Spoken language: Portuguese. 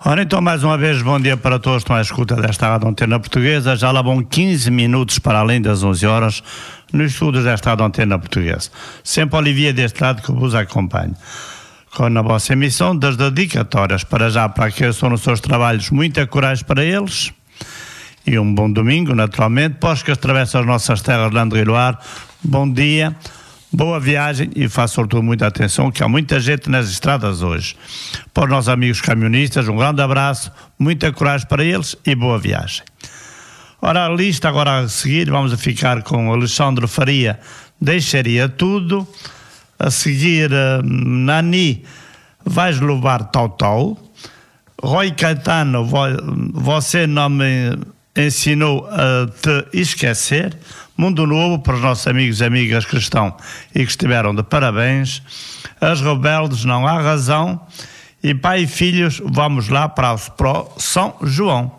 Ora, então, mais uma vez, bom dia para todos que estão à escuta desta Rádio Antena Portuguesa. Já lá vão 15 minutos para além das 11 horas nos estudos desta Rádio Antena Portuguesa. Sempre Olivier deste lado que vos acompanho. Com a vossa emissão das dedicatórias para já, para aqueles que estão nos seus trabalhos, muita coragem para eles. E um bom domingo, naturalmente. Para os que atravessam as nossas terras de Landre e Loire, bom dia. Boa viagem e faça sobretudo muita atenção que há muita gente nas estradas hoje. Para os nossos amigos camionistas, um grande abraço, muita coragem para eles e boa viagem. Ora, a lista agora a seguir, vamos a ficar com Alexandre Faria, Deixaria Tudo. A seguir, Nani, Vais Levar Tau-Tau. Roy Caetano, Você Não Me Ensinou a Te Esquecer. Mundo Novo para os nossos amigos e amigas que estão e que estiveram de parabéns. As Rebeldes, Não Há Razão. E pai e filhos, vamos lá para o São João.